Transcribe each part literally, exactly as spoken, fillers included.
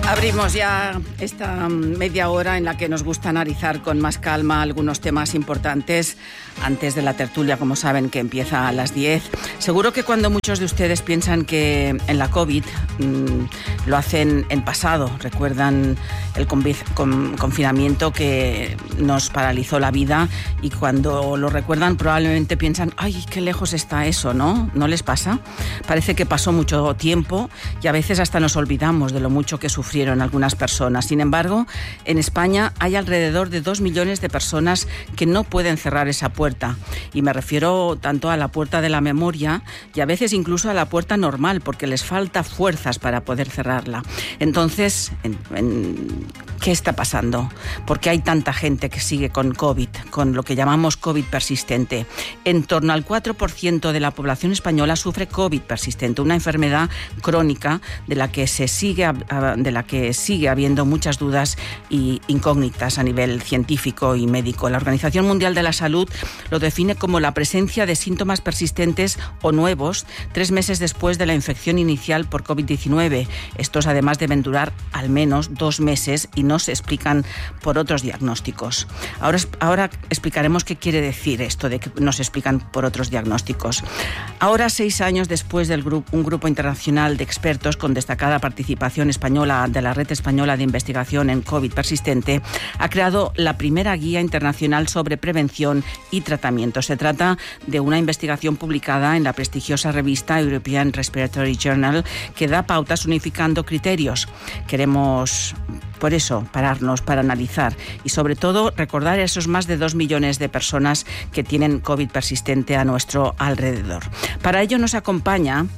Abrimos ya esta media hora en la que nos gusta analizar con más calma algunos temas importantes antes de la tertulia, como saben, que empieza a las diez. Seguro que cuando muchos de ustedes piensan que en la COVID mmm, lo hacen en pasado, recuerdan el confinamiento que nos paralizó la vida, y cuando lo recuerdan probablemente piensan, ay, qué lejos está eso, ¿no? ¿No les pasa? Parece que pasó mucho tiempo y a veces hasta nos olvidamos de lo mucho que sufrieron algunas personas. Sin embargo, en España hay alrededor de dos millones de personas que no pueden cerrar esa puerta. Y me refiero tanto a la puerta de la memoria y a veces incluso a la puerta normal, porque les falta fuerzas para poder cerrarla. Entonces, en, en, ¿qué está pasando? ¿Por qué hay tanta gente que sigue con COVID, con lo que llamamos COVID persistente? En torno al cuatro por ciento de la población española sufre COVID persistente, una enfermedad crónica de la que se sigue, de la que sigue habiendo muchas dudas y incógnitas a nivel científico y médico. La Organización Mundial de la Salud lo define como la presencia de síntomas persistentes o nuevos tres meses después de la infección inicial por COVID diecinueve. Estos además deben durar al menos dos meses y no se explican por otros diagnósticos. Ahora, ahora explicaremos qué quiere decir esto de que no se explican por otros diagnósticos. Ahora, seis años después del grupo, un grupo internacional de expertos con destacada participación española de la Red Española de Investigación en COVID persistente ha creado la primera guía internacional sobre prevención y tratamiento. Se trata de una investigación publicada en la prestigiosa revista European Respiratory Journal que da pautas unificando criterios. Queremos, por eso, pararnos para analizar y sobre todo recordar a esos más de dos millones de personas que tienen COVID persistente a nuestro alrededor. Para ello nos acompaña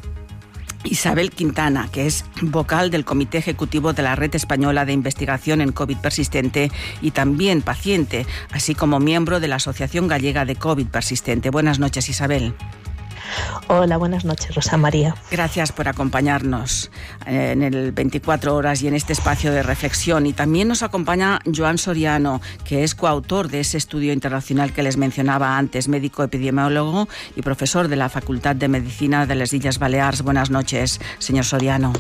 Isabel Quintana, que es vocal del Comité Ejecutivo de la Red Española de Investigación en COVID persistente y también paciente, así como miembro de la Asociación Gallega de COVID persistente. Buenas noches, Isabel. Hola, buenas noches, Rosa María. Gracias por acompañarnos en el veinticuatro horas y en este espacio de reflexión. Y también nos acompaña Joan Soriano, que es coautor de ese estudio internacional que les mencionaba antes, médico epidemiólogo y profesor de la Facultad de Medicina de las Illes Balears. Buenas noches, señor Soriano.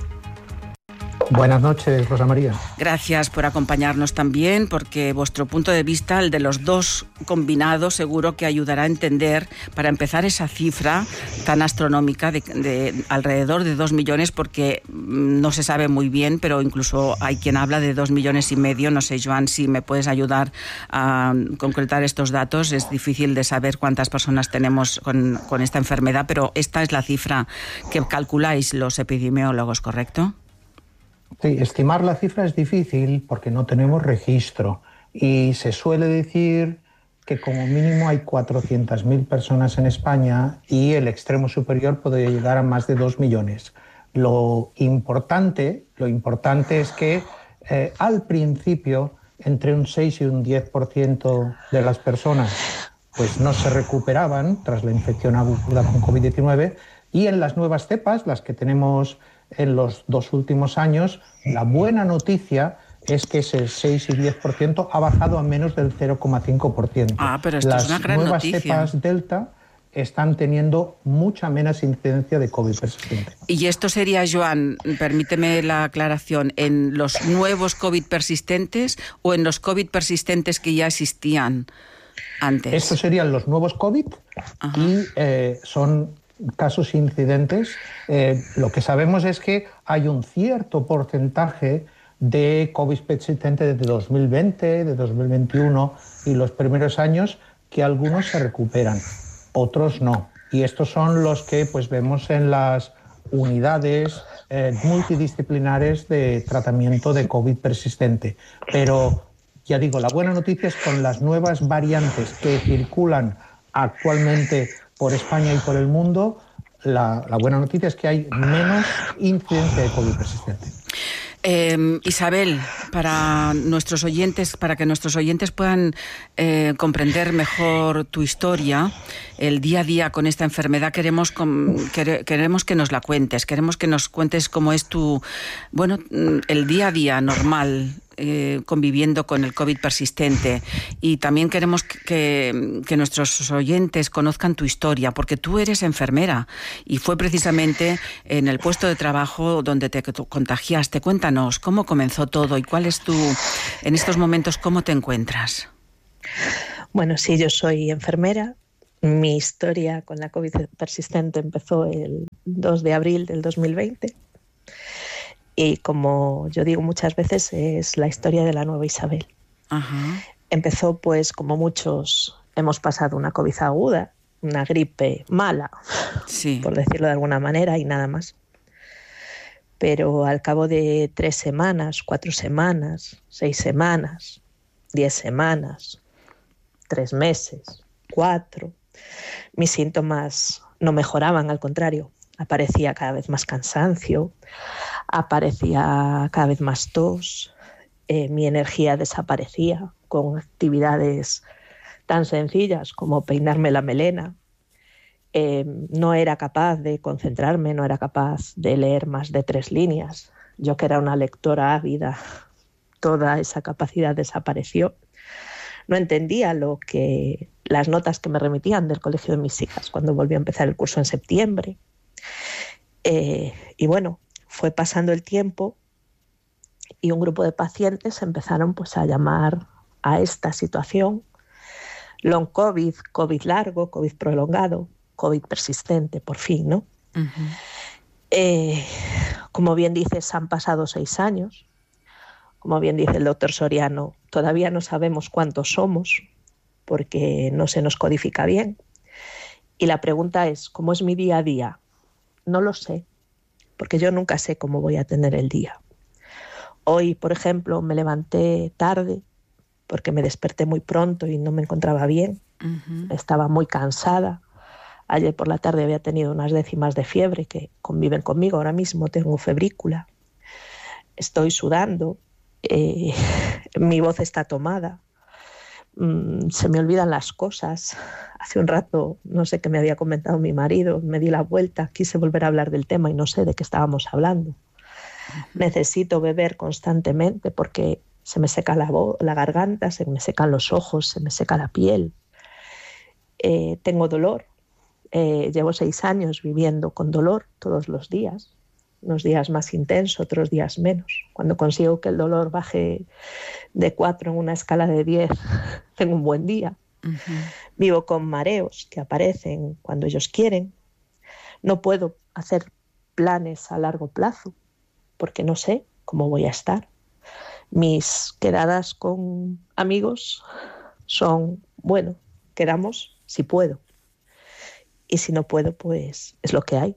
Buenas noches, Rosa María. Gracias por acompañarnos también, porque vuestro punto de vista, el de los dos combinados, seguro que ayudará a entender, para empezar, esa cifra tan astronómica de, de alrededor de dos millones, porque no se sabe muy bien, pero incluso hay quien habla de dos millones y medio. No sé, Joan, si me puedes ayudar a concretar estos datos. Es difícil de saber cuántas personas tenemos con, con esta enfermedad, pero esta es la cifra que calculáis los epidemiólogos, ¿correcto? Sí, estimar la cifra es difícil porque no tenemos registro y se suele decir que como mínimo hay cuatrocientas mil personas en España y el extremo superior podría llegar a más de dos millones. Lo importante, lo importante es que eh, al principio entre un seis y un diez por ciento de las personas pues no se recuperaban tras la infección aguda con COVID diecinueve, y en las nuevas cepas, las que tenemos en los dos últimos años, la buena noticia es que ese seis y diez por ciento ha bajado a menos del cero coma cinco por ciento. Ah, pero esto Las es una gran nuevas noticia. cepas Delta están teniendo mucha menos incidencia de COVID persistente. Y esto sería, Joan, permíteme la aclaración, ¿en los nuevos COVID persistentes o en los COVID persistentes que ya existían antes? Estos serían los nuevos COVID. Ajá. Y eh, son casos incidentes. Eh, lo que sabemos es que hay un cierto porcentaje de COVID persistente desde dos mil veinte, de dos mil veintiuno y los primeros años que algunos se recuperan, otros no. Y estos son los que pues vemos en las unidades eh, multidisciplinares de tratamiento de COVID persistente. Pero ya digo, la buena noticia es con las nuevas variantes que circulan actualmente por España y por el mundo, la, la buena noticia es que hay menos incidencia de COVID persistente. Eh, Isabel, para nuestros oyentes, para que nuestros oyentes puedan eh, comprender mejor tu historia, el día a día con esta enfermedad, queremos, com, quere, queremos que nos la cuentes, queremos que nos cuentes cómo es tu, bueno, el día a día normal eh, conviviendo con el COVID persistente y también queremos que, que nuestros oyentes conozcan tu historia, porque tú eres enfermera y fue precisamente en el puesto de trabajo donde te contagiaste. Cuéntanos cómo comenzó todo y cuál es tu, en estos momentos, cómo te encuentras. Bueno, sí, yo soy enfermera. Mi historia con la COVID persistente empezó el dos de abril del dos mil veinte y, como yo digo muchas veces, es la historia de la nueva Isabel. Ajá. Empezó, pues, como muchos hemos pasado una COVID aguda, una gripe mala, sí. por decirlo de alguna manera, y nada más. Pero al cabo de tres semanas, cuatro semanas, seis semanas, diez semanas, tres meses, cuatro... mis síntomas no mejoraban, al contrario, aparecía cada vez más cansancio, aparecía cada vez más tos, eh, mi energía desaparecía con actividades tan sencillas como peinarme la melena. Eh, no era capaz de concentrarme, no era capaz de leer más de tres líneas. Yo, que era una lectora ávida, toda esa capacidad desapareció. No entendía lo que las notas que me remitían del colegio de mis hijas cuando volví a empezar el curso en septiembre. Eh, y bueno, fue pasando el tiempo y un grupo de pacientes empezaron, pues, a llamar a esta situación long COVID, COVID largo, COVID prolongado, COVID persistente, por fin, ¿no? Uh-huh. Eh, como bien dices, han pasado seis años. Como bien dice el doctor Soriano, todavía no sabemos cuántos somos porque no se nos codifica bien. Y la pregunta es, ¿cómo es mi día a día? No lo sé, porque yo nunca sé cómo voy a tener el día. Hoy, por ejemplo, me levanté tarde porque me desperté muy pronto y no me encontraba bien. Uh-huh. Estaba muy cansada. Ayer por la tarde había tenido unas décimas de fiebre que conviven conmigo. Ahora mismo tengo febrícula. Estoy sudando. Eh, mi voz está tomada, mm, se me olvidan las cosas. Hace un rato, no sé qué me había comentado mi marido, me di la vuelta, quise volver a hablar del tema y no sé de qué estábamos hablando. Uh-huh. Necesito beber constantemente porque se me seca la, voz, la garganta, se me secan los ojos, se me seca la piel. Eh, tengo dolor, eh, llevo seis años viviendo con dolor todos los días. Unos días más intenso, otros días menos. Cuando consigo que el dolor baje de cuatro en una escala de diez, tengo un buen día. Uh-huh. Vivo con mareos que aparecen cuando ellos quieren. No puedo hacer planes a largo plazo porque no sé cómo voy a estar. Mis quedadas con amigos son, bueno, quedamos si puedo. Y si no puedo, pues es lo que hay.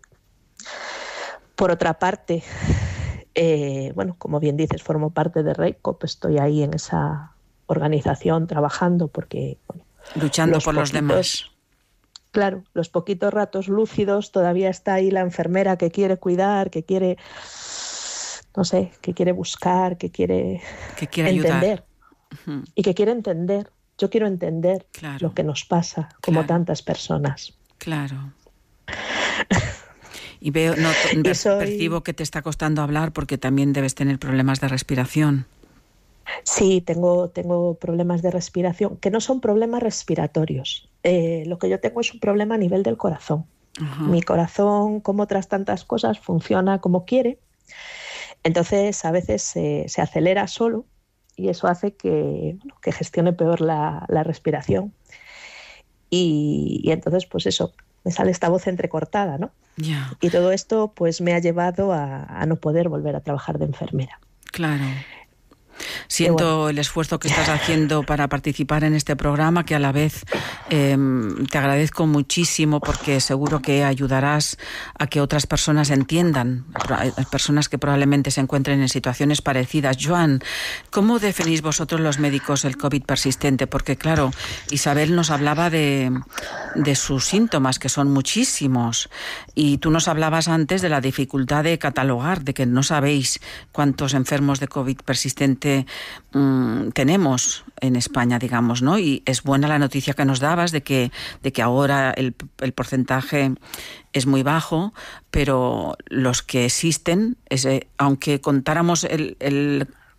Por otra parte, eh, bueno, como bien dices, formo parte de REICOP, estoy ahí en esa organización trabajando porque... Bueno, luchando los por poquitos, los demás. Claro, los poquitos ratos lúcidos, todavía está ahí la enfermera que quiere cuidar, que quiere, no sé, que quiere buscar, que quiere, que quiere entender. Uh-huh. Y que quiere entender. Yo quiero entender claro. lo que nos pasa, como claro. tantas personas. Claro. Y veo, no, y soy... percibo que te está costando hablar porque también debes tener problemas de respiración. Sí, tengo, tengo problemas de respiración, que no son problemas respiratorios. Eh, lo que yo tengo es un problema a nivel del corazón. Uh-huh. Mi corazón, como otras tantas cosas, funciona como quiere. Entonces, a veces se, se acelera solo y eso hace que, bueno, que gestione peor la, la respiración. Y, y entonces, pues eso, me sale esta voz entrecortada, ¿no? Yeah. Y todo esto pues me ha llevado a, a no poder volver a trabajar de enfermera. Claro. Siento bueno. el esfuerzo que estás haciendo para participar en este programa, que a la vez eh, te agradezco muchísimo porque seguro que ayudarás a que otras personas entiendan, personas que probablemente se encuentren en situaciones parecidas. Joan, ¿cómo definís vosotros los médicos el COVID persistente? Porque claro, Isabel nos hablaba de, de sus síntomas, que son muchísimos, y tú nos hablabas antes de la dificultad de catalogar, de que no sabéis cuántos enfermos de COVID persistente um, tenemos en España, digamos, ¿no? Y es buena la noticia que nos dabas de que, de que ahora el, el porcentaje es muy bajo, pero los que existen, es, eh, aunque contáramos el, el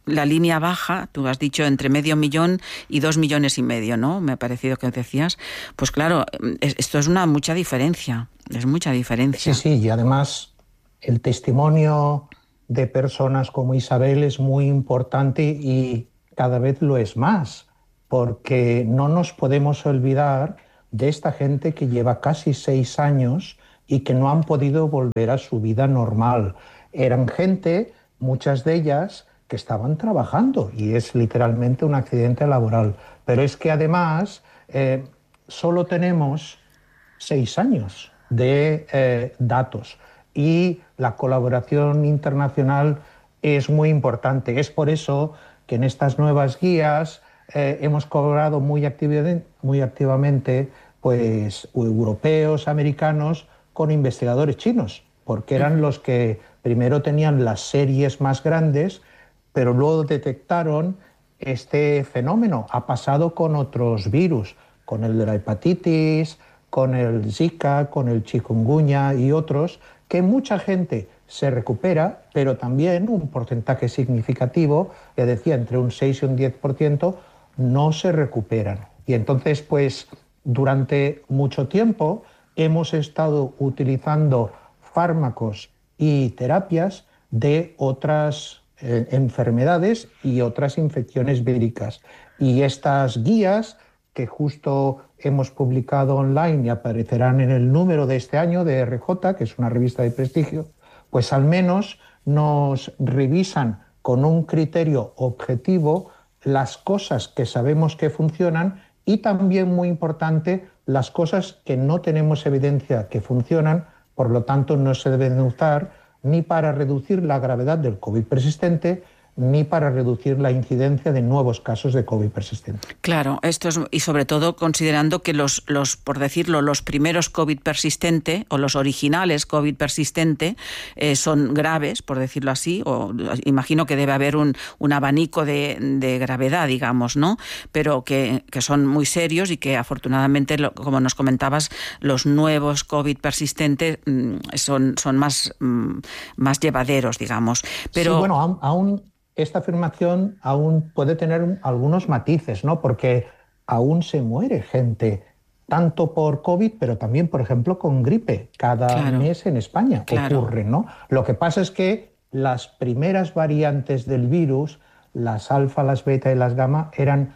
la línea baja, tú has dicho entre medio millón y dos millones y medio, ¿no? Me ha parecido que decías. Pues claro, esto es una mucha diferencia, es mucha diferencia. Sí, sí, y además el testimonio de personas como Isabel es muy importante y cada vez lo es más, porque no nos podemos olvidar de esta gente que lleva casi seis años y que no han podido volver a su vida normal. Eran gente, muchas de ellas, que estaban trabajando y es literalmente un accidente laboral. Pero es que además eh, solo tenemos seis años de eh, datos y la colaboración internacional es muy importante. Es por eso que en estas nuevas guías eh, hemos colaborado muy, activ- muy activamente pues, europeos, americanos, con investigadores chinos, porque eran los que primero tenían las series más grandes, pero luego detectaron este fenómeno. Ha pasado con otros virus, con el de la hepatitis, con el Zika, con el chikungunya y otros, que mucha gente se recupera, pero también un porcentaje significativo, ya decía, entre un seis y un diez por ciento, no se recuperan. Y entonces, pues, durante mucho tiempo hemos estado utilizando fármacos y terapias de otras eh, enfermedades y otras infecciones víricas. Y estas guías, que justo hemos publicado online y aparecerán en el número de este año de R J, que es una revista de prestigio, pues al menos nos revisan con un criterio objetivo las cosas que sabemos que funcionan y también, muy importante, las cosas que no tenemos evidencia que funcionan, por lo tanto no se deben usar ni para reducir la gravedad del COVID persistente, ni para reducir la incidencia de nuevos casos de COVID persistente. Claro, esto es, y sobre todo considerando que los, los, por decirlo, los primeros COVID persistente o los originales COVID persistente eh, son graves, por decirlo así, o imagino que debe haber un, un abanico de, de gravedad, digamos, ¿no? Pero que, que son muy serios y que afortunadamente, lo, como nos comentabas, los nuevos COVID persistentes mmm, son, son más, mmm, más llevaderos, digamos. Pero, sí, bueno, aún... aún... esta afirmación aún puede tener algunos matices, ¿no? Porque aún se muere gente, tanto por COVID, pero también, por ejemplo, con gripe. Cada claro. mes en España claro. ocurre, ¿no? Lo que pasa es que las primeras variantes del virus, las alfa, las beta y las gamma, eran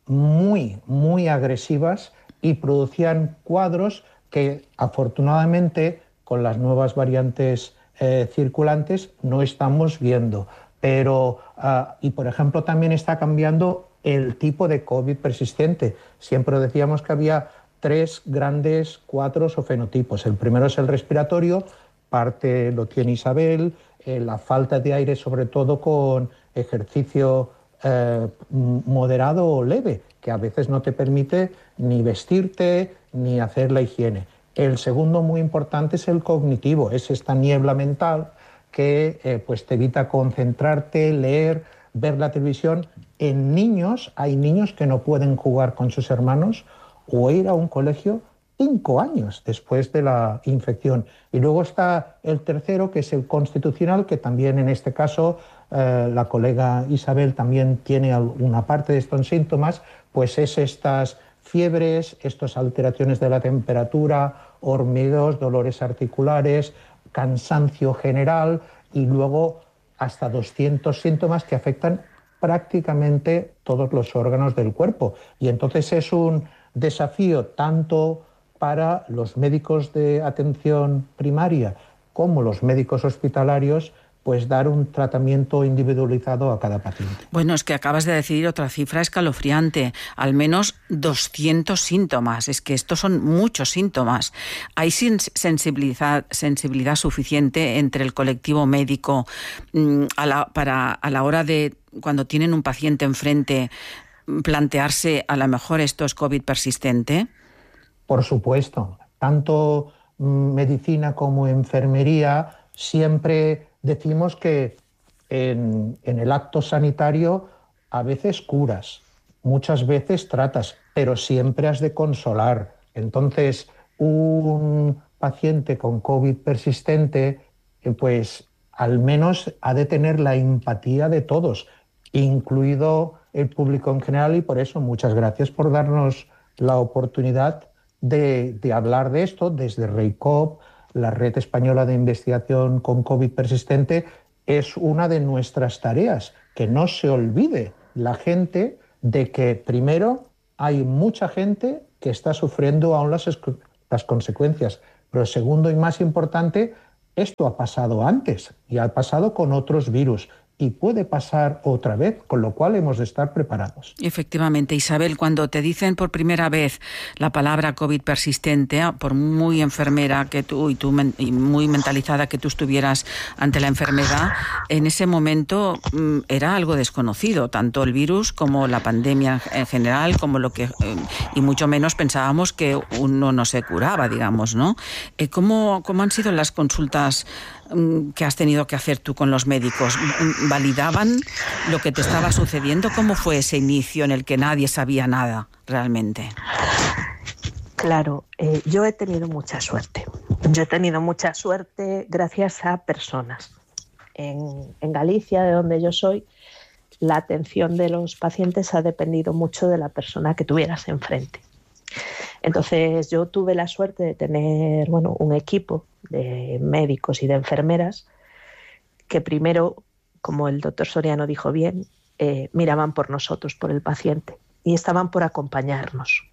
muy, muy agresivas y producían cuadros que, afortunadamente, con las nuevas variantes eh, circulantes, no estamos viendo. Pero, uh, y por ejemplo, también está cambiando el tipo de COVID persistente. Siempre decíamos que había tres grandes cuadros o fenotipos. El primero es el respiratorio, parte lo tiene Isabel, eh, la falta de aire, sobre todo con ejercicio eh, moderado o leve, que a veces no te permite ni vestirte ni hacer la higiene. El segundo, muy importante, es el cognitivo, es esta niebla mental que eh, pues te evita concentrarte, leer, ver la televisión. En niños, hay niños que no pueden jugar con sus hermanos o ir a un colegio cinco años después de la infección. Y luego está el tercero, que es el constitucional, que también en este caso eh, la colega Isabel también tiene una parte de estos síntomas, pues es estas fiebres, estas alteraciones de la temperatura, hormigueos, dolores articulares, cansancio general y luego hasta doscientos síntomas que afectan prácticamente todos los órganos del cuerpo. Y entonces es un desafío tanto para los médicos de atención primaria como los médicos hospitalarios, pues dar un tratamiento individualizado a cada paciente. Bueno, es que acabas de decir otra cifra escalofriante, al menos doscientos síntomas, es que estos son muchos síntomas. ¿Hay sensibilidad, sensibilidad suficiente entre el colectivo médico mmm, a la, para a la hora de, cuando tienen un paciente enfrente, plantearse a lo mejor esto es COVID persistente? Por supuesto, tanto medicina como enfermería siempre decimos que en, en el acto sanitario a veces curas, muchas veces tratas, pero siempre has de consolar. Entonces, un paciente con COVID persistente, pues al menos ha de tener la empatía de todos. incluido el público en general, y por eso muchas gracias por darnos la oportunidad de, de hablar de esto desde REICOP, la Red Española de Investigación con COVID Persistente. Es una de nuestras tareas, que no se olvide la gente de que, primero, hay mucha gente que está sufriendo aún las, las consecuencias, pero segundo y más importante, esto ha pasado antes y ha pasado con otros virus y puede pasar otra vez, con lo cual hemos de estar preparados. Efectivamente, Isabel, cuando te dicen por primera vez la palabra COVID persistente, por muy enfermera que tú y, tú, y muy mentalizada que tú estuvieras ante la enfermedad, en ese momento mm, era algo desconocido, tanto el virus como la pandemia en general, como lo que, eh, y mucho menos pensábamos que uno no se curaba, digamos, ¿no? Eh, ¿cómo, ¿Cómo han sido las consultas que has tenido que hacer tú con los médicos? ¿Validaban lo que te estaba sucediendo? ¿Cómo fue ese inicio en el que nadie sabía nada realmente? Claro, eh, yo he tenido mucha suerte. Yo he tenido mucha suerte gracias a personas. En, en Galicia, de donde yo soy, la atención de los pacientes ha dependido mucho de la persona que tuvieras enfrente. Entonces yo tuve la suerte de tener, bueno, un equipo de médicos y de enfermeras que primero, como el doctor Soriano dijo bien, eh, miraban por nosotros, por el paciente, y estaban por acompañarnos.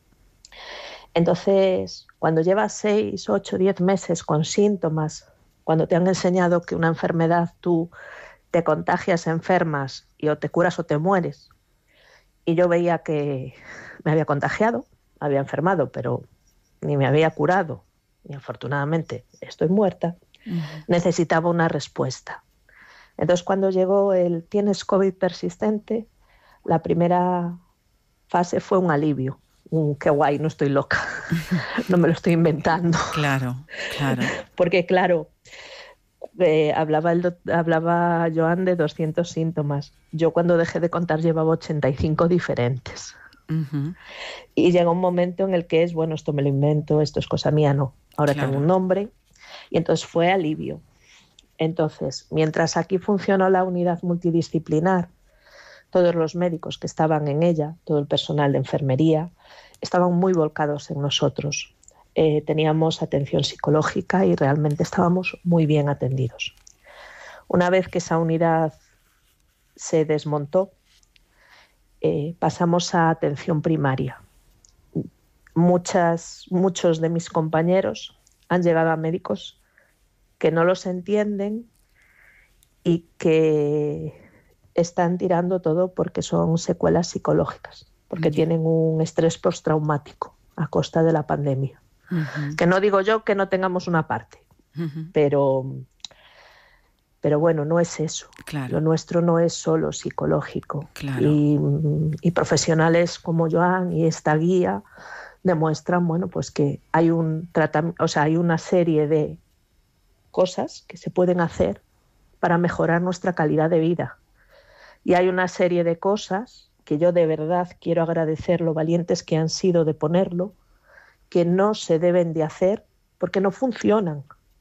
Entonces, cuando llevas seis, ocho, diez meses con síntomas, cuando te han enseñado que una enfermedad tú te contagias, enfermas y o te curas o te mueres, y yo veía que me había contagiado, había enfermado, pero ni me había curado, y afortunadamente estoy muerta, uh-huh. necesitaba una respuesta. Entonces, cuando llegó el ¿tienes COVID persistente?, la primera fase fue un alivio. Un, qué guay, no estoy loca, no me lo estoy inventando. Claro, claro. Porque, claro, eh, hablaba, el, hablaba Joan de doscientos síntomas. Yo cuando dejé de contar llevaba ochenta y cinco diferentes. Uh-huh. Y llega un momento en el que es, bueno, esto me lo invento, esto es cosa mía, no. Ahora claro. tengo un nombre. Y entonces fue alivio. Entonces, mientras aquí funcionó la unidad multidisciplinar, todos los médicos que estaban en ella, todo el personal de enfermería, estaban muy volcados en nosotros. Eh, teníamos atención psicológica y realmente estábamos muy bien atendidos. Una vez que esa unidad se desmontó, eh, pasamos a atención primaria. Muchas, muchos de mis compañeros han llegado a médicos que no los entienden y que están tirando todo porque son secuelas psicológicas, porque yeah. tienen un estrés postraumático a costa de la pandemia. Uh-huh. Que no digo yo que no tengamos una parte, uh-huh. pero, pero bueno, no es eso. Claro. Lo nuestro no es solo psicológico. Claro. Y, y profesionales como Joan y esta guía demuestran, bueno, pues que hay un tratamiento, o sea, hay una serie de cosas que se pueden hacer para mejorar nuestra calidad de vida. Y hay una serie de cosas que yo de verdad quiero agradecer lo valientes que han sido de ponerlo, que no se deben de hacer porque no funcionan.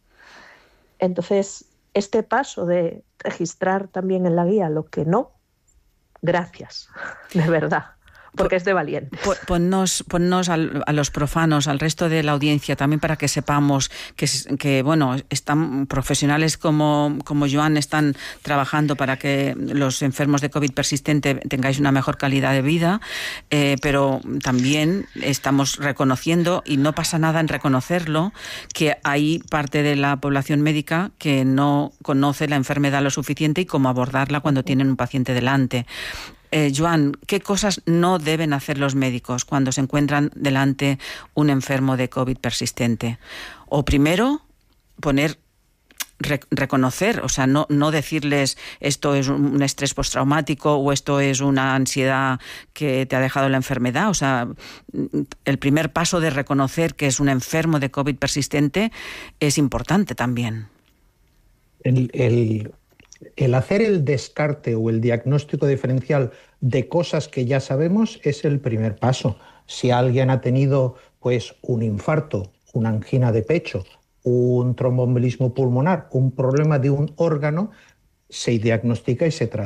Entonces, este paso de registrar también en la guía lo que no, gracias, de verdad. Porque es de valientes. Ponnos, ponnos al, a los profanos, al resto de la audiencia, también para que sepamos que, que bueno, están profesionales como, como Joan están trabajando para que los enfermos de COVID persistente tengáis una mejor calidad de vida, eh, pero también estamos reconociendo, y no pasa nada en reconocerlo, que hay parte de la población médica que no conoce la enfermedad lo suficiente y cómo abordarla cuando tienen un paciente delante. Eh, Joan, ¿qué cosas no deben hacer los médicos cuando se encuentran delante un enfermo de COVID persistente? O primero, poner, re, reconocer, o sea, no, no decirles esto es un estrés postraumático o esto es una ansiedad que te ha dejado la enfermedad. O sea, el primer paso de reconocer que es un enfermo de COVID persistente es importante también. El... el... El hacer el descarte o el diagnóstico diferencial de cosas que ya sabemos es el primer paso. Si alguien ha tenido pues, un infarto, una angina de pecho, un tromboembolismo pulmonar, un problema de un órgano, se diagnostica y se trata.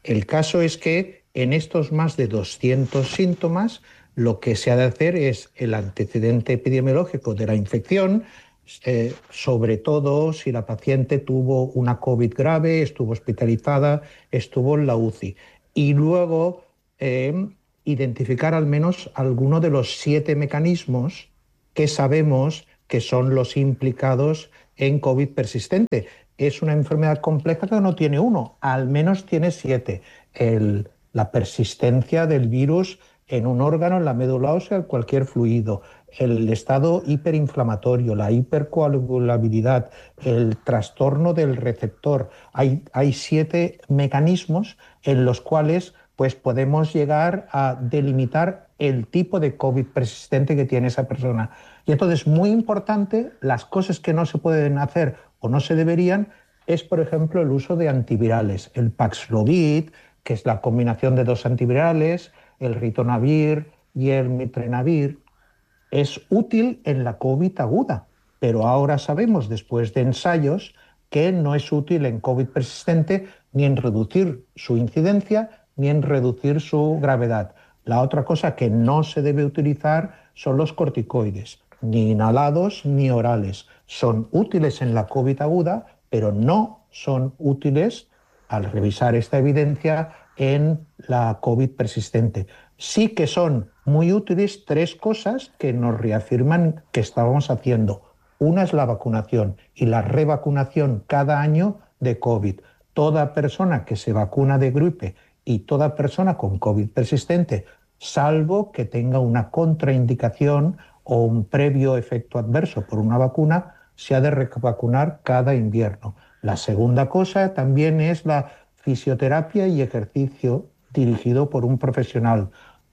El caso es que en estos más de doscientos síntomas, lo que se ha de hacer es el antecedente epidemiológico de la infección, eh, sobre todo si la paciente tuvo una COVID grave, estuvo hospitalizada, estuvo en la U C I. Y luego eh, identificar al menos alguno de los siete mecanismos que sabemos que son los implicados en COVID persistente. Es una enfermedad compleja que no tiene uno, al menos tiene siete. El, la persistencia del virus en un órgano, en la médula ósea, en cualquier fluido, el estado hiperinflamatorio, la hipercoagulabilidad, el trastorno del receptor. Hay, hay siete mecanismos en los cuales pues, podemos llegar a delimitar el tipo de COVID persistente que tiene esa persona. Y entonces, muy importante, las cosas que no se pueden hacer o no se deberían es, por ejemplo, el uso de antivirales. El Paxlovid, que es la combinación de dos antivirales, el ritonavir y el mitrenavir, es útil en la COVID aguda, pero ahora sabemos, después de ensayos, que no es útil en COVID persistente ni en reducir su incidencia ni en reducir su gravedad. La otra cosa que no se debe utilizar son los corticoides, ni inhalados ni orales. Son útiles en la COVID aguda, pero no son útiles, al revisar esta evidencia, en la COVID persistente. Sí que son muy útiles tres cosas que nos reafirman que estábamos haciendo. Una es la vacunación y la revacunación cada año de COVID. Toda persona que se vacuna de gripe y toda persona con COVID persistente, salvo que tenga una contraindicación o un previo efecto adverso por una vacuna, se ha de revacunar cada invierno. La segunda cosa también es la fisioterapia y ejercicio dirigido por un profesional.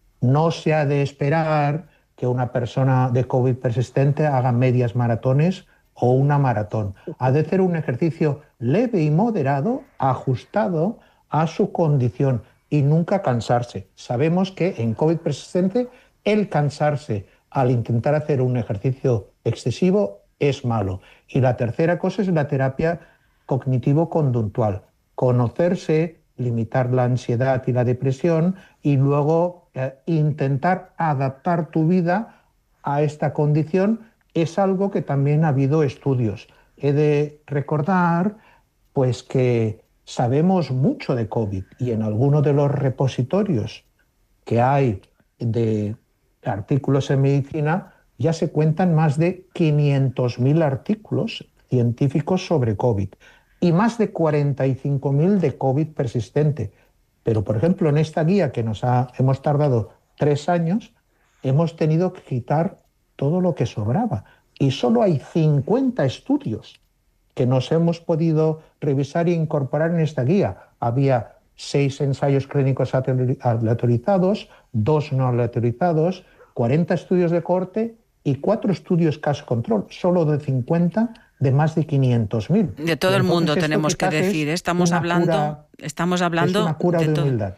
No se ha de esperar que una persona de COVID persistente haga medias maratones o una maratón. Ha de hacer un ejercicio leve y moderado, ajustado a su condición y nunca cansarse. Sabemos que en COVID persistente el cansarse al intentar hacer un ejercicio excesivo es malo. Y la tercera cosa es la terapia cognitivo-conductual. Conocerse, limitar la ansiedad y la depresión y luego eh, intentar adaptar tu vida a esta condición es algo que también ha habido estudios. He de recordar pues, que sabemos mucho de COVID y en algunos de los repositorios que hay de artículos en medicina ya se cuentan más de quinientos mil artículos científicos sobre COVID y más de cuarenta y cinco mil de COVID persistente. Pero, por ejemplo, en esta guía que nos ha, hemos tardado tres años, hemos tenido que quitar todo lo que sobraba. Y solo hay cincuenta estudios que nos hemos podido revisar e incorporar en esta guía. Había seis ensayos clínicos aleatorizados, dos no aleatorizados, cuarenta estudios de cohorte y cuatro estudios caso control, solo de cincuenta de más de quinientos mil. De todo el mundo tenemos que decir, estamos hablando, cura, estamos hablando es una cura de, de humildad.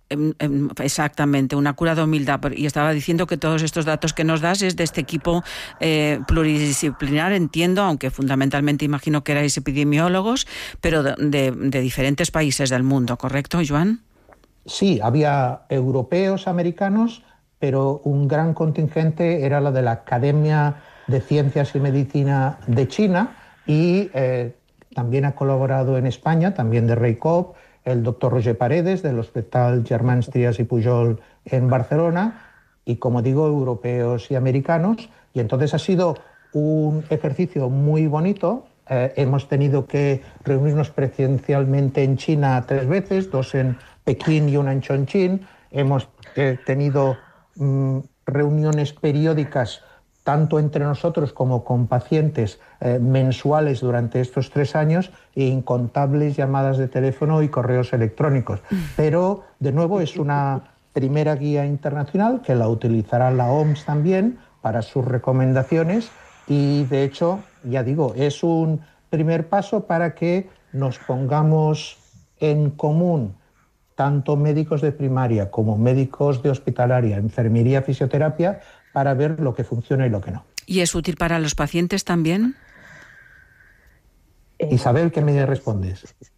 Exactamente, una cura de humildad. Y estaba diciendo que todos estos datos que nos das es de este equipo eh, pluridisciplinar, entiendo, aunque fundamentalmente imagino que erais epidemiólogos, pero de, de, de diferentes países del mundo, ¿correcto, Joan? Sí, había europeos, americanos, pero un gran contingente era la de la Academia de Ciencias y Medicina de China y eh, también ha colaborado en España, también de Reicop, el doctor Roger Paredes del Hospital Germans Trias y Pujol en Barcelona y, como digo, europeos y americanos. Y entonces ha sido un ejercicio muy bonito. Eh, hemos tenido que reunirnos presencialmente en China tres veces, dos en Pekín y una en Chongqing. Hemos eh, tenido mm, reuniones periódicas tanto entre nosotros como con pacientes eh, mensuales durante estos tres años e incontables llamadas de teléfono y correos electrónicos. Pero, de nuevo, es una primera guía internacional que la utilizará la O M S también para sus recomendaciones y, de hecho, ya digo, es un primer paso para que nos pongamos en común tanto médicos de primaria como médicos de hospitalaria, enfermería, fisioterapia, para ver lo que funciona y lo que no. ¿Y es útil para los pacientes también? Isabel, ¿qué me respondes?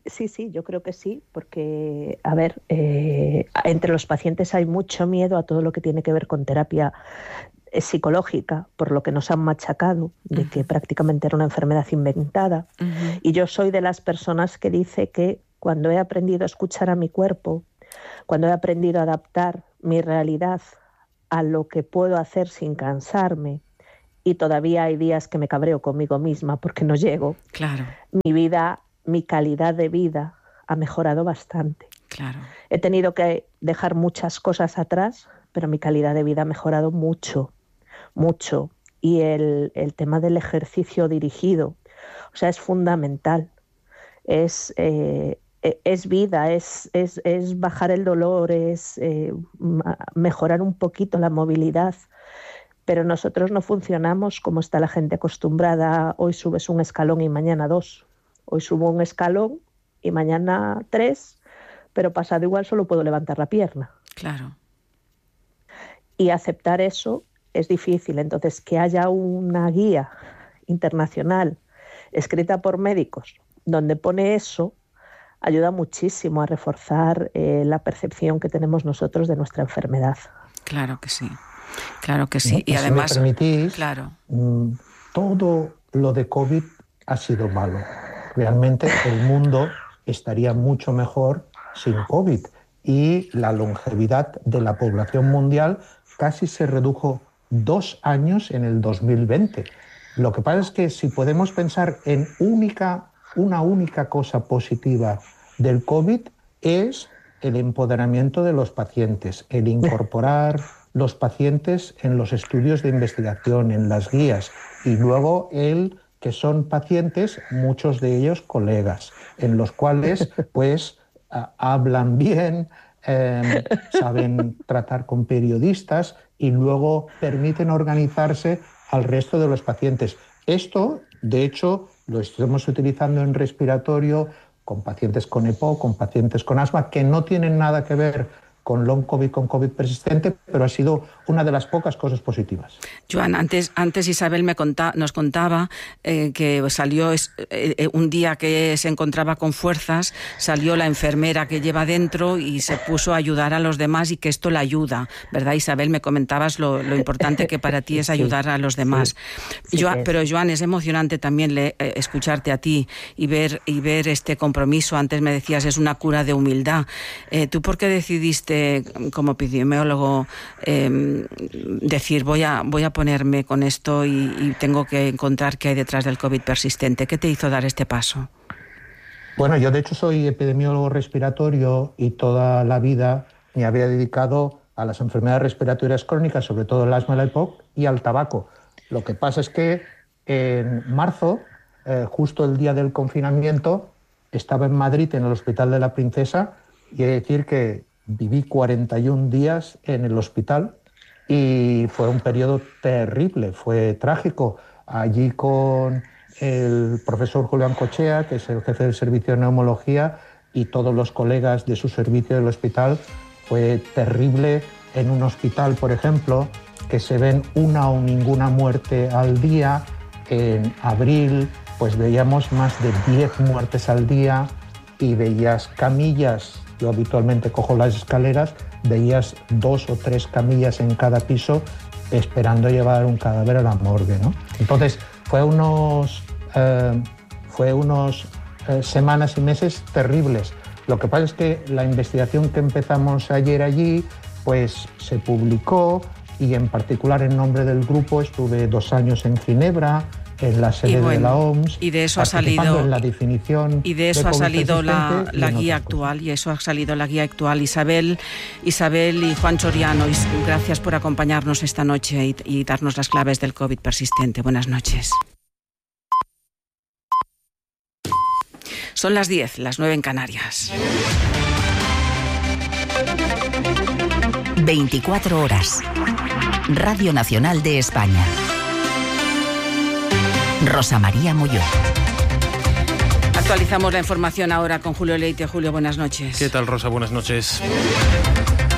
sí, sí, yo creo que sí, porque, a ver, eh, entre los pacientes hay mucho miedo a todo lo que tiene que ver con terapia psicológica, por lo que nos han machacado, de uh-huh. que prácticamente era una enfermedad inventada. Uh-huh. Y yo soy de las personas que dice que cuando he aprendido a escuchar a mi cuerpo, cuando he aprendido a adaptar mi realidad a lo que puedo hacer sin cansarme, y todavía hay días que me cabreo conmigo misma porque no llego, claro. mi vida, mi calidad de vida ha mejorado bastante. Claro. He tenido que dejar muchas cosas atrás, pero mi calidad de vida ha mejorado mucho, mucho. Y el, el tema del ejercicio dirigido, o sea, es fundamental. Es, eh, es vida, es, es, es bajar el dolor, es eh, mejorar un poquito la movilidad. Pero nosotros no funcionamos como está la gente acostumbrada. Hoy subes un escalón y mañana dos. Hoy subo un escalón y mañana tres, pero pasado igual solo puedo levantar la pierna. Claro. Y aceptar eso es difícil. Entonces, que haya una guía internacional escrita por médicos donde pone eso, ayuda muchísimo a reforzar eh, la percepción que tenemos nosotros de nuestra enfermedad. Claro que sí. Claro que sí. Y, y además, si me permitís, claro. todo lo de COVID ha sido malo. Realmente el mundo estaría mucho mejor sin COVID y la longevidad de la población mundial casi se redujo dos años en el dos mil veinte. Lo que pasa es que si podemos pensar en única, una única cosa positiva del COVID es el empoderamiento de los pacientes, el incorporar los pacientes en los estudios de investigación, en las guías, y luego el que son pacientes, muchos de ellos colegas, en los cuales pues uh, hablan bien, eh, saben tratar con periodistas y luego permiten organizarse al resto de los pacientes. Esto, de hecho, lo estamos utilizando en respiratorio con pacientes con EPOC, con pacientes con asma, que no tienen nada que ver con long COVID, con COVID persistente, pero ha sido una de las pocas cosas positivas. Joan, antes, antes Isabel me conta, nos contaba eh, que salió eh, un día que se encontraba con fuerzas, salió la enfermera que lleva dentro y se puso a ayudar a los demás y que esto la ayuda, ¿verdad, Isabel? Me comentabas lo, lo importante que para ti es ayudar sí, a los demás. Sí, sí Joan, pero Joan, es emocionante también le, eh, escucharte a ti y ver, y ver este compromiso. Antes me decías, es una cura de humildad. Eh, ¿Tú por qué decidiste como epidemiólogo eh, decir voy a, voy a ponerme con esto y, y tengo que encontrar qué hay detrás del COVID persistente? ¿Qué te hizo dar este paso? Bueno, yo de hecho soy epidemiólogo respiratorio y toda la vida me había dedicado a las enfermedades respiratorias crónicas, sobre todo el asma, el EPOC y al tabaco. Lo que pasa es que en marzo, eh, justo el día del confinamiento, estaba en Madrid en el Hospital de la Princesa y he de decir que viví cuarenta y un días en el hospital y fue un periodo terrible, fue trágico. Allí con el profesor Julián Cochea, que es el jefe del servicio de neumología, y todos los colegas de su servicio del hospital, fue terrible en un hospital, por ejemplo, que se ven una o ninguna muerte al día. En abril, pues veíamos más de diez muertes al día y veías camillas. Yo habitualmente cojo las escaleras, veías dos o tres camillas en cada piso esperando llevar un cadáver a la morgue, ¿no? Entonces, fue unos, eh, fue unos eh, semanas y meses terribles. Lo que pasa es que la investigación que empezamos ayer allí, pues se publicó y en particular en nombre del grupo estuve dos años en Ginebra, en la sede bueno, de la O M S, y de eso ha salido en la definición y de eso de ha salido la, y la guía actual y eso ha salido la guía actual. Isabel, Isabel y Juan Choriano, gracias por acompañarnos esta noche y, y darnos las claves del COVID persistente. Buenas noches. Son las diez, las nueve en Canarias. veinticuatro horas. Radio Nacional de España. Rosa María Molló. Actualizamos la información ahora con Julio Leite. Julio, buenas noches. ¿Qué tal, Rosa? Buenas noches.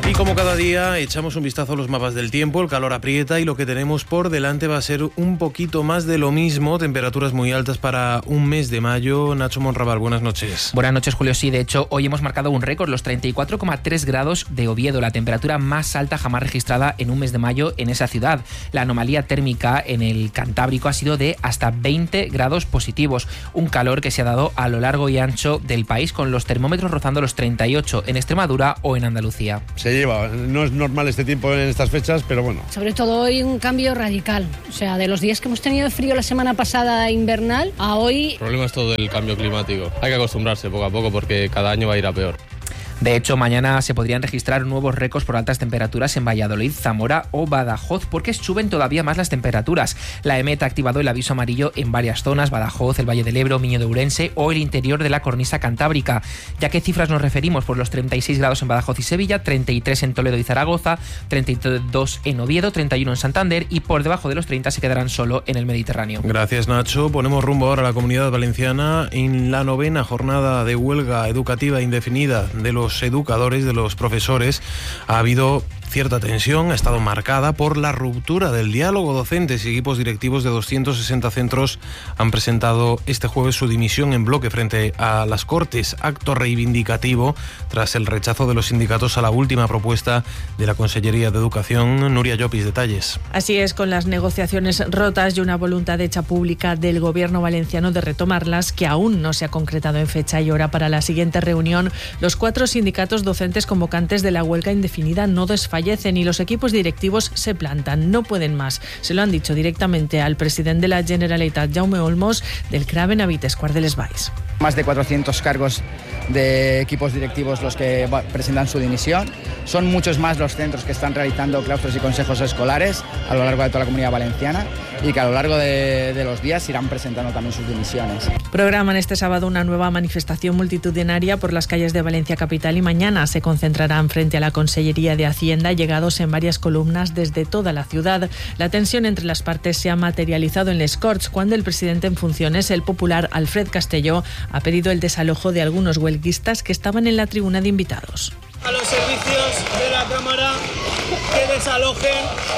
Y como cada día echamos un vistazo a los mapas del tiempo, el calor aprieta y lo que tenemos por delante va a ser un poquito más de lo mismo, temperaturas muy altas para un mes de mayo. Nacho Monraval, buenas noches. Buenas noches, Julio. Sí, de hecho, hoy hemos marcado un récord, los treinta y cuatro coma tres grados de Oviedo, la temperatura más alta jamás registrada en un mes de mayo en esa ciudad. La anomalía térmica en el Cantábrico ha sido de hasta veinte grados positivos, un calor que se ha dado a lo largo y ancho del país, con los termómetros rozando los treinta y ocho en Extremadura o en Andalucía. Se lleva, no es normal este tiempo en estas fechas, pero bueno. Sobre todo hoy un cambio radical, o sea, de los días que hemos tenido de frío la semana pasada invernal a hoy. El problema es todo el cambio climático, hay que acostumbrarse poco a poco porque cada año va a ir a peor. De hecho, mañana se podrían registrar nuevos récords por altas temperaturas en Valladolid, Zamora o Badajoz, porque suben todavía más las temperaturas. La EMET ha activado el aviso amarillo en varias zonas, Badajoz, el Valle del Ebro, Miño de Ourense o el interior de la cornisa cantábrica. ¿Ya qué cifras nos referimos? Por los treinta y seis grados en Badajoz y Sevilla, treinta y tres en Toledo y Zaragoza, treinta y dos en Oviedo, treinta y uno en Santander y por debajo de los treinta se quedarán solo en el Mediterráneo. Gracias, Nacho. Ponemos rumbo ahora a la Comunidad Valenciana en la novena jornada de huelga educativa indefinida de los educadores, de los profesores. Ha habido cierta tensión, ha estado marcada por la ruptura del diálogo. Docentes y equipos directivos de doscientos sesenta centros han presentado este jueves su dimisión en bloque frente a las Cortes, acto reivindicativo tras el rechazo de los sindicatos a la última propuesta de la Consellería de Educación. Nuria Llopis, detalles. Así es, con las negociaciones rotas y una voluntad hecha pública del gobierno valenciano de retomarlas, que aún no se ha concretado en fecha y hora para la siguiente reunión, los cuatro sindicatos docentes convocantes de la huelga indefinida no desfallecen y los equipos directivos se plantan. No pueden más. Se lo han dicho directamente al presidente de la Generalitat, Jaume Olmos, del CRAVE Navites Quart de les Valls. Más de cuatrocientos cargos de equipos directivos los que presentan su dimisión. Son muchos más los centros que están realizando claustros y consejos escolares a lo largo de toda la Comunidad Valenciana y que a lo largo de, de los días irán presentando también sus dimisiones. Programan este sábado una nueva manifestación multitudinaria por las calles de Valencia capital y mañana se concentrarán frente a la Consellería de Hacienda, llegados en varias columnas desde toda la ciudad. La tensión entre las partes se ha materializado en les Corts cuando el presidente en funciones, el popular Alfred Castelló, ha pedido el desalojo de algunos huelguistas que estaban en la tribuna de invitados. A los servicios de la Cámara que desalojen,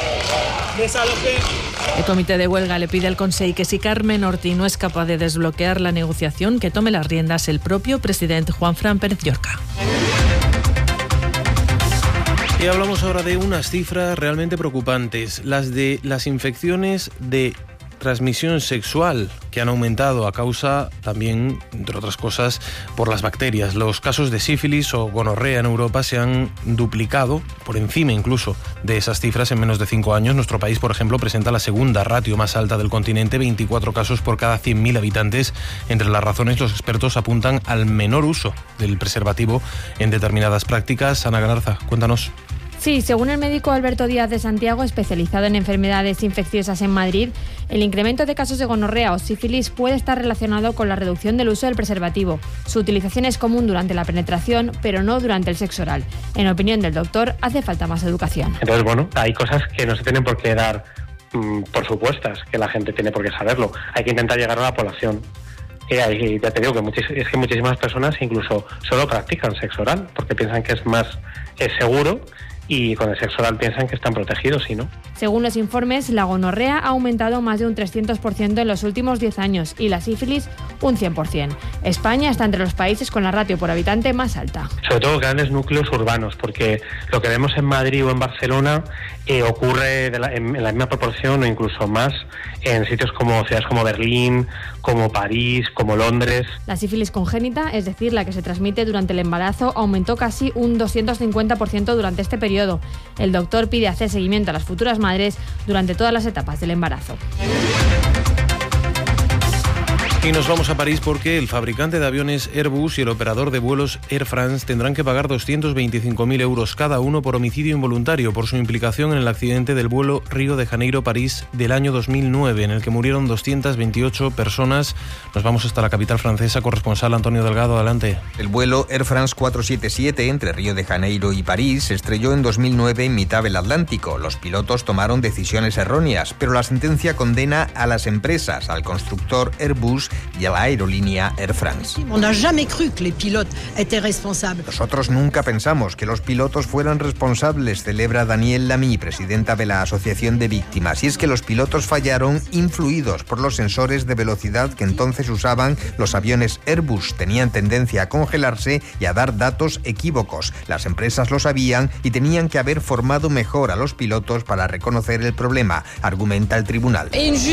desalojen. El comité de huelga le pide al Consell que si Carmen Ortí no es capaz de desbloquear la negociación, que tome las riendas el propio presidente Juanfran Pérez Llorca. Y hablamos ahora de unas cifras realmente preocupantes, las de las infecciones de transmisión sexual, que han aumentado a causa también, entre otras cosas, por las bacterias. Los casos de sífilis o gonorrea en Europa se han duplicado, por encima incluso de esas cifras, en menos de cinco años. Nuestro país, por ejemplo, presenta la segunda ratio más alta del continente, veinticuatro casos por cada cien mil habitantes. Entre las razones, los expertos apuntan al menor uso del preservativo en determinadas prácticas. Ana Galarza, cuéntanos. Sí, según el médico Alberto Díaz de Santiago, especializado en enfermedades infecciosas en Madrid, el incremento de casos de gonorrea o sífilis puede estar relacionado con la reducción del uso del preservativo. Su utilización es común durante la penetración, pero no durante el sexo oral. En opinión del doctor, hace falta más educación. Entonces, bueno, hay cosas que no se tienen por qué dar mmm, por supuestas, que la gente tiene por qué saberlo. Hay que intentar llegar a la población. Y hay, ya te digo que muchis, es que muchísimas personas incluso solo practican sexo oral porque piensan que es más es seguro, y con el sexo oral piensan que están protegidos y no. Según los informes, la gonorrea ha aumentado más de un trescientos por ciento en los últimos diez años y la sífilis un cien por ciento. España está entre los países con la ratio por habitante más alta. Sobre todo grandes núcleos urbanos, porque lo que vemos en Madrid o en Barcelona eh, ocurre de la, en, en la misma proporción o incluso más en sitios como ciudades como Berlín, como París, como Londres. La sífilis congénita, es decir, la que se transmite durante el embarazo, aumentó casi un doscientos cincuenta por ciento durante este periodo. El doctor pide hacer seguimiento a las futuras madres durante todas las etapas del embarazo. Y nos vamos a París porque el fabricante de aviones Airbus y el operador de vuelos Air France tendrán que pagar doscientos veinticinco mil euros cada uno por homicidio involuntario por su implicación en el accidente del vuelo Río de Janeiro-París del año dos mil nueve, en el que murieron doscientas veintiocho personas. Nos vamos hasta la capital francesa. Corresponsal Antonio Delgado, adelante. El vuelo Air France cuatrocientos setenta y siete entre Río de Janeiro y París se estrelló en dos mil nueve en mitad del Atlántico. Los pilotos tomaron decisiones erróneas, pero la sentencia condena a las empresas, al constructor Airbus y a la aerolínea Air France. Nosotros nunca pensamos que los pilotos fueran responsables, celebra Danielle Lamy, presidenta de la Asociación de Víctimas. Y es que los pilotos fallaron influidos por los sensores de velocidad que entonces usaban los aviones Airbus. Tenían tendencia a congelarse y a dar datos equívocos. Las empresas lo sabían y tenían que haber formado mejor a los pilotos para reconocer el problema, argumenta el tribunal.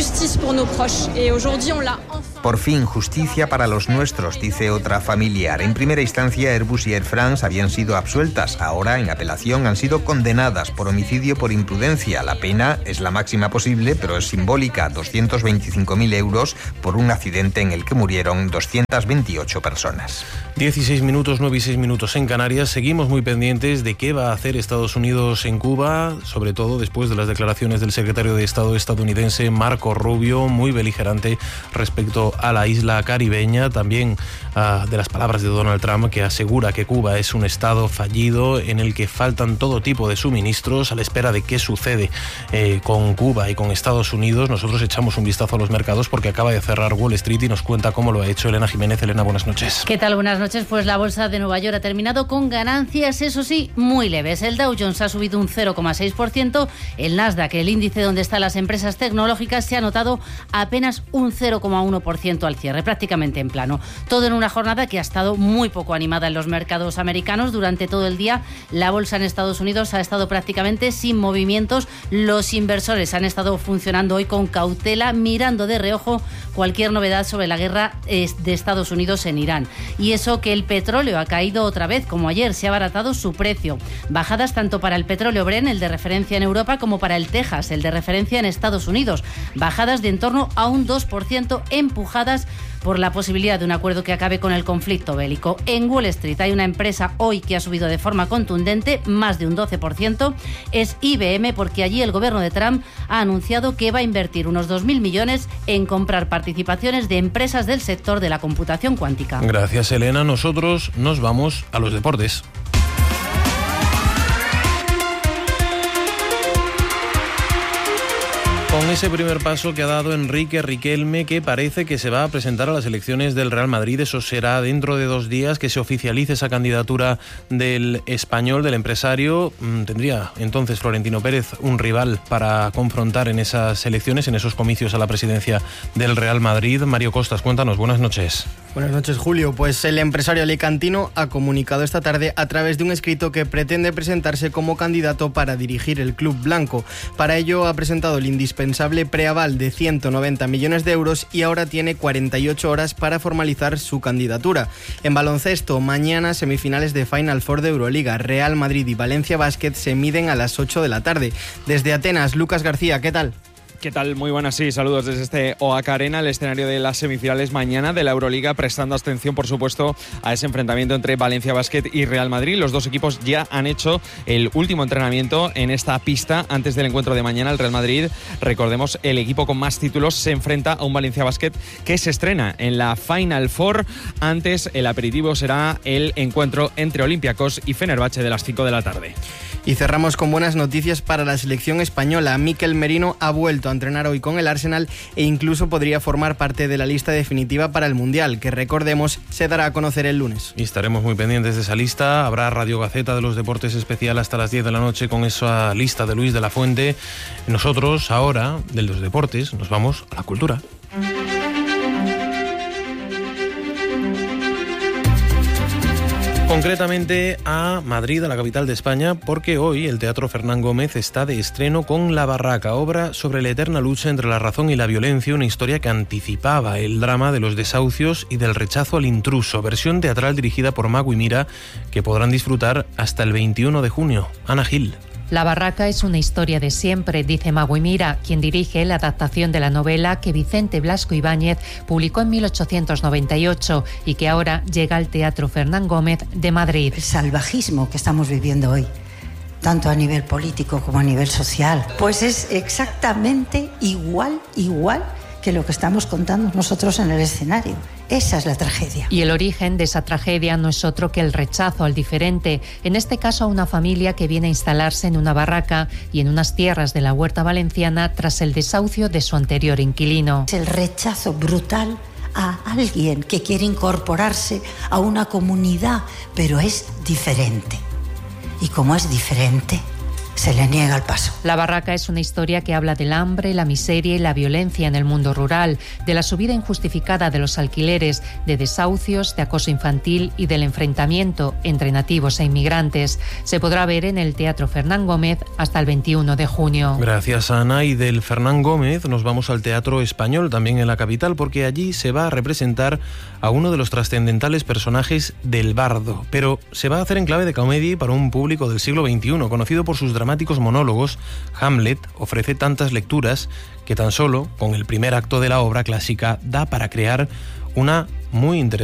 Por fin, justicia para los nuestros, dice otra familiar. En primera instancia, Airbus y Air France habían sido absueltas. Ahora, en apelación, han sido condenadas por homicidio por imprudencia. La pena es la máxima posible, pero es simbólica, doscientos veinticinco mil euros por un accidente en el que murieron doscientas veintiocho personas. dieciséis minutos, nueve y seis minutos en Canarias. Seguimos muy pendientes de qué va a hacer Estados Unidos en Cuba, sobre todo después de las declaraciones del secretario de Estado estadounidense Marco Rubio, muy beligerante respecto a la isla caribeña. También uh, de las palabras de Donald Trump, que asegura que Cuba es un estado fallido en el que faltan todo tipo de suministros. A la espera de qué sucede eh, con Cuba y con Estados Unidos, nosotros echamos un vistazo a los mercados porque acaba de cerrar Wall Street y nos cuenta cómo lo ha hecho Elena Jiménez. Elena, buenas noches. ¿Qué tal? Buenas noches. Pues la bolsa de Nueva York ha terminado con ganancias, eso sí, muy leves. El Dow Jones ha subido un cero coma seis por ciento. El Nasdaq, el índice donde están las empresas tecnológicas, se ha notado apenas un cero coma uno por ciento al cierre, prácticamente en plano. Todo en una jornada que ha estado muy poco animada en los mercados americanos. Durante todo el día, la bolsa en Estados Unidos ha estado prácticamente sin movimientos. Los inversores han estado funcionando hoy con cautela, mirando de reojo cualquier novedad sobre la guerra de Estados Unidos en Irán. Y eso que el petróleo ha caído otra vez, como ayer, se ha abaratado su precio. Bajadas tanto para el petróleo Brent, el de referencia en Europa, como para el Texas, el de referencia en Estados Unidos. Bajadas de en torno a un dos por ciento, empujadas por la posibilidad de un acuerdo que acabe con el conflicto bélico. En Wall Street hay una empresa hoy que ha subido de forma contundente, más de un doce por ciento, es I B M, porque allí el gobierno de Trump ha anunciado que va a invertir unos dos mil millones en comprar participaciones de empresas del sector de la computación cuántica. Gracias, Elena. Nosotros nos vamos a los deportes. Con ese primer paso que ha dado Enrique Riquelme, que parece que se va a presentar a las elecciones del Real Madrid. Eso será dentro de dos días que se oficialice esa candidatura del español, del empresario. Tendría entonces Florentino Pérez un rival para confrontar en esas elecciones, en esos comicios a la presidencia del Real Madrid. Mario Costas, cuéntanos, buenas noches. Buenas noches, Julio. Pues el empresario alicantino ha comunicado esta tarde a través de un escrito que pretende presentarse como candidato para dirigir el club blanco. Para ello ha presentado el indispensable preaval de ciento noventa millones de euros y ahora tiene cuarenta y ocho horas para formalizar su candidatura. En baloncesto, mañana semifinales de Final Four de Euroliga. Real Madrid y Valencia Basket se miden a las ocho de la tarde. Desde Atenas, Lucas García, ¿qué tal? ¿Qué tal? Muy buenas, sí, saludos desde este O A C Arena, el escenario de las semifinales mañana de la Euroliga, prestando atención, por supuesto, a ese enfrentamiento entre Valencia Basket y Real Madrid. Los dos equipos ya han hecho el último entrenamiento en esta pista antes del encuentro de mañana. El Real Madrid, recordemos, el equipo con más títulos, se enfrenta a un Valencia Basket que se estrena en la Final Four. Antes, el aperitivo será el encuentro entre Olympiacos y Fenerbahce de las cinco de la tarde. Y cerramos con buenas noticias para la selección española. Mikel Merino ha vuelto a entrenar hoy con el Arsenal e incluso podría formar parte de la lista definitiva para el Mundial, que recordemos se dará a conocer el lunes. Y estaremos muy pendientes de esa lista. Habrá Radio Gaceta de los Deportes especial hasta las diez de la noche con esa lista de Luis de la Fuente. Nosotros ahora, de los deportes, nos vamos a la cultura. Concretamente a Madrid, a la capital de España, porque hoy el Teatro Fernán Gómez está de estreno con La Barraca, obra sobre la eterna lucha entre la razón y la violencia, una historia que anticipaba el drama de los desahucios y del rechazo al intruso, versión teatral dirigida por Mago y Mira, que podrán disfrutar hasta el veintiuno de junio. Ana Gil. La Barraca es una historia de siempre, dice Mago y Mira, quien dirige la adaptación de la novela que Vicente Blasco Ibáñez publicó en mil ochocientos noventa y ocho y que ahora llega al Teatro Fernán Gómez de Madrid. El salvajismo que estamos viviendo hoy, tanto a nivel político como a nivel social, pues es exactamente igual, igual que lo que estamos contando nosotros en el escenario. Esa es la tragedia. Y el origen de esa tragedia no es otro que el rechazo al diferente, en este caso a una familia que viene a instalarse en una barraca y en unas tierras de la Huerta Valenciana tras el desahucio de su anterior inquilino. Es el rechazo brutal a alguien que quiere incorporarse a una comunidad, pero es diferente. Y como es diferente, se le niega el paso. La Barraca es una historia que habla del hambre, la miseria y la violencia en el mundo rural, de la subida injustificada de los alquileres, de desahucios, de acoso infantil y del enfrentamiento entre nativos e inmigrantes. Se podrá ver en el Teatro Fernán Gómez hasta el veintiuno de junio. Gracias, Ana. Y del Fernán Gómez nos vamos al Teatro Español, también en la capital, porque allí se va a representar a uno de los trascendentales personajes del Bardo. Pero se va a hacer en clave de comedia para un público del siglo veintiuno, conocido por sus dramáticos monólogos. Hamlet ofrece tantas lecturas que tan solo con el primer acto de la obra clásica da para crear una muy interesante